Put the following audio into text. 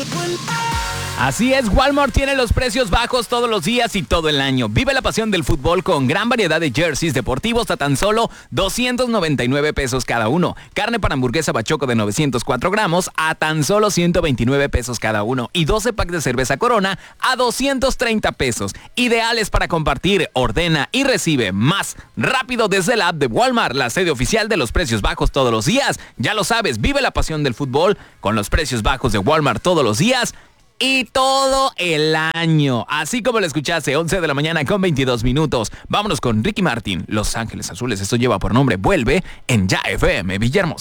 Así es, Walmart tiene los precios bajos todos los días y todo el año. Vive la pasión del fútbol con gran variedad de jerseys deportivos a tan solo 299 pesos cada uno. Carne para hamburguesa Bachoco de 904 gramos a tan solo 129 pesos cada uno. Y 12 packs de cerveza Corona a 230 pesos. Ideales para compartir, ordena y recibe más rápido desde la app de Walmart, la sede oficial de los precios bajos todos los días. Ya lo sabes, vive la pasión del fútbol con los precios bajos de Walmart todos los días y todo el año. Así como lo escuchaste, 11 de la mañana con 22 minutos. Vámonos con Ricky Martin, Los Ángeles Azules. Esto lleva por nombre Vuelve en Ya FM Villahermosa.